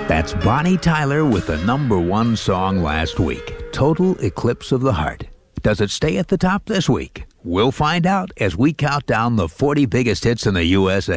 That's Bonnie Tyler with the #1 song last week, Total Eclipse of the Heart. Does it stay at the top this week? We'll find out as we count down the 40 biggest hits in the USA.